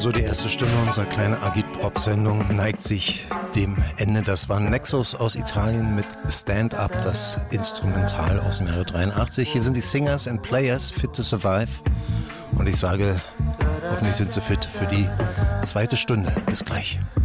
So, die erste Stunde unserer kleinen Agitprop-Sendung neigt sich dem Ende. Das war Nexus aus Italien mit Stand Up, das Instrumental aus dem Jahre 83. Hier sind die Singers and Players, Fit to Survive. Und ich sage, hoffentlich sind sie fit für die zweite Stunde. Bis gleich.